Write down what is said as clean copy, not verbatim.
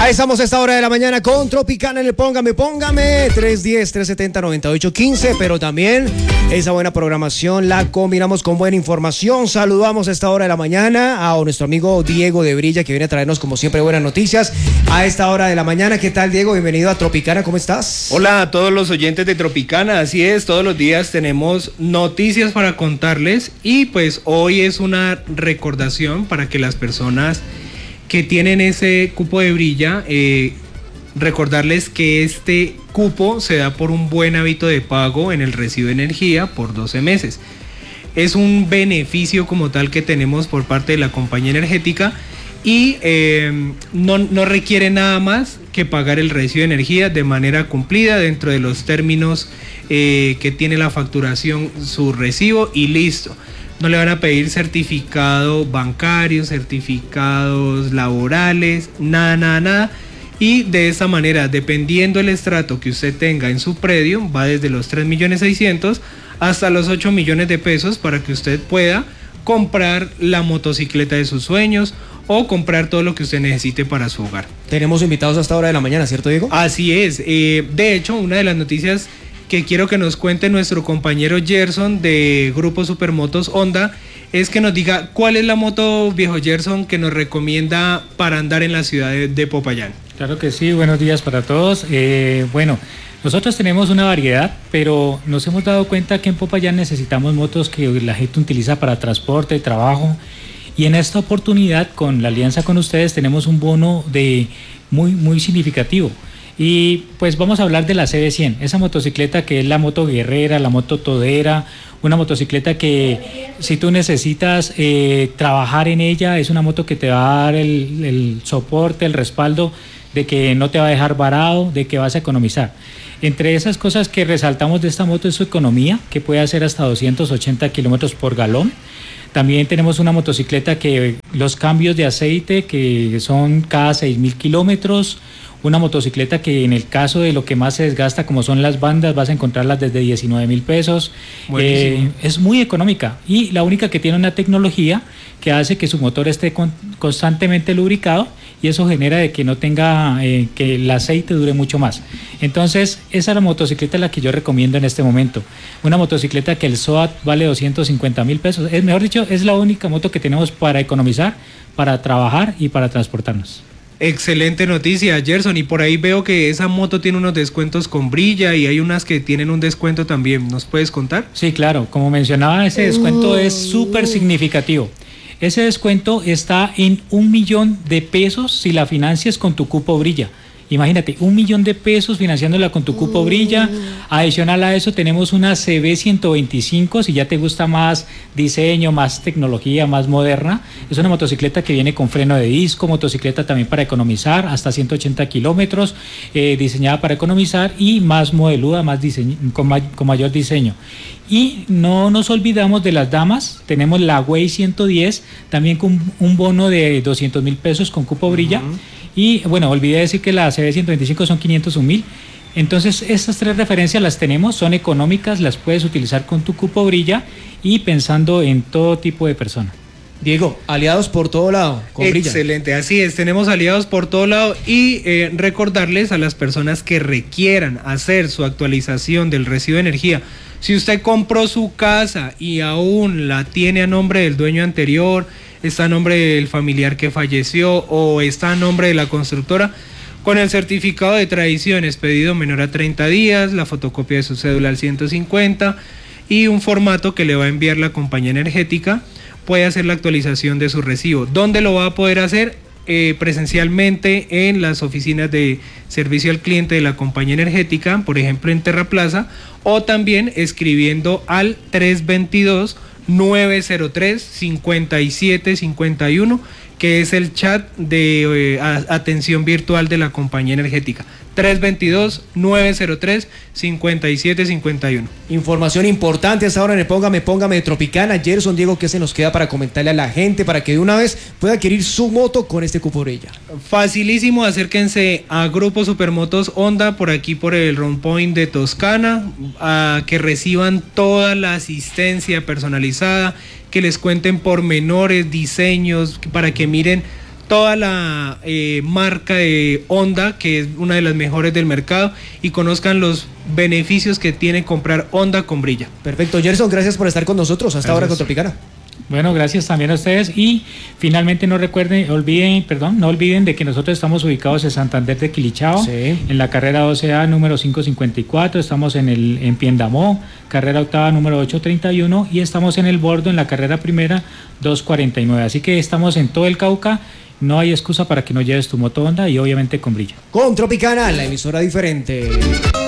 Ahí estamos a esta hora de la mañana con Tropicana en el Póngame, 310-370-9815, pero también esa buena programación la combinamos con buena información. Saludamos a esta hora de la mañana a nuestro amigo Diego de Brilla, que viene a traernos como siempre buenas noticias a esta hora de la mañana. ¿Qué tal, Diego? Bienvenido a Tropicana, ¿cómo estás? Hola a todos los oyentes de Tropicana, así es, todos los días tenemos noticias para contarles y pues hoy es una recordación para que las personas que tienen ese cupo de Brilla, recordarles que este cupo se da por un buen hábito de pago en el recibo de energía por 12 meses. Es un beneficio como tal que tenemos por parte de la compañía energética y no requiere nada más que pagar el recibo de energía de manera cumplida dentro de los términos que tiene la facturación, su recibo y listo. No le van a pedir certificado bancario, certificados laborales, nada. Y de esa manera, dependiendo el estrato que usted tenga en su predio, va desde los 3.600.000 hasta los 8 millones de pesos para que usted pueda comprar la motocicleta de sus sueños o comprar todo lo que usted necesite para su hogar. Tenemos invitados a esta hora de la mañana, ¿cierto, Diego? Así es. De hecho, una de las noticias que quiero que nos cuente nuestro compañero Gerson de Grupo Supermotos Honda es que nos diga cuál es la moto, viejo Gerson, que nos recomienda para andar en la ciudad de Popayán. Claro que sí, buenos días para todos. Bueno, nosotros tenemos una variedad, pero nos hemos dado cuenta que en Popayán necesitamos motos que la gente utiliza para transporte, trabajo, y en esta oportunidad, con la alianza con ustedes, tenemos un bono muy significativo. Y pues vamos a hablar de la CB100, esa motocicleta que es la moto guerrera, la moto todera, una motocicleta que si tú necesitas trabajar en ella, es una moto que te va a dar el soporte, el respaldo de que no te va a dejar varado, de que vas a economizar. Entre esas cosas que resaltamos de esta moto es su economía, que puede hacer hasta 280 kilómetros por galón. También tenemos una motocicleta que los cambios de aceite que son cada 6.000 kilómetros. Una motocicleta que en el caso de lo que más se desgasta, como son las bandas, vas a encontrarlas desde 19.000 pesos. Es muy económica y la única que tiene una tecnología que hace que su motor esté constantemente lubricado y eso genera de que no tenga, que el aceite dure mucho más. Entonces, esa es la motocicleta la que yo recomiendo en este momento. Una motocicleta que el SOAT vale 250.000 pesos. Mejor dicho, es la única moto que tenemos para economizar, para trabajar y para transportarnos. Excelente noticia, Gerson, y por ahí veo que esa moto tiene unos descuentos con Brilla y hay unas que tienen un descuento también, ¿nos puedes contar? Sí, claro, como mencionaba, ese descuento es súper significativo. Ese descuento está en 1 millón de pesos si la financias con tu cupo Brilla. Imagínate, 1 millón de pesos financiándola con tu cupo Brilla. Adicional a eso tenemos una CB125, si ya te gusta más diseño, más tecnología, más moderna. Es una motocicleta que viene con freno de disco, motocicleta también para economizar, hasta 180 kilómetros, diseñada para economizar y más modeluda, más con mayor diseño. Y no nos olvidamos de las damas, tenemos la Way 110, también con un bono de 200.000 pesos con cupo Brilla. Y bueno, olvidé decir que la CB125 son 501.000. Entonces, estas tres referencias las tenemos, son económicas, las puedes utilizar con tu cupo Brilla y pensando en todo tipo de personas. Diego, aliados por todo lado, con Brilla. Excelente, así es, tenemos aliados por todo lado y recordarles a las personas que requieran hacer su actualización del recibo de energía. Si usted compró su casa y aún la tiene a nombre del dueño anterior, está a nombre del familiar que falleció o está a nombre de la constructora, con el certificado de tradición expedido menor a 30 días, la fotocopia de su cédula al 150 y un formato que le va a enviar la compañía energética, puede hacer la actualización de su recibo. ¿Dónde lo va a poder hacer? Presencialmente en las oficinas de servicio al cliente de la compañía energética, por ejemplo en Terraplaza, o también escribiendo al 322-903-5751, que es el chat de atención virtual de la compañía energética. 322-903-5751. Información importante hasta ahora en el Póngame de Tropicana. Gerson, Diego, ¿qué se nos queda para comentarle a la gente para que de una vez pueda adquirir su moto con este cupo Brilla? Facilísimo, acérquense a Grupo Supermotos Honda por aquí por el Round Point de Toscana, a que reciban toda la asistencia personalizada, que les cuenten pormenores, diseños, para que miren toda la marca de Honda, que es una de las mejores del mercado, y conozcan los beneficios que tiene comprar Honda con Brilla. Perfecto, Gerson, gracias por estar con nosotros hasta ahora con Tropicana. Bueno, gracias también a ustedes y finalmente no olviden de que nosotros estamos ubicados en Santander de Quilichao, sí, en la carrera 12A número 554, estamos en Piendamó, carrera octava número 831 y estamos en El Bordo en la carrera primera 249, así que estamos en todo el Cauca, no hay excusa para que no lleves tu moto Honda y obviamente con Brilla. Con Tropicana, la emisora diferente.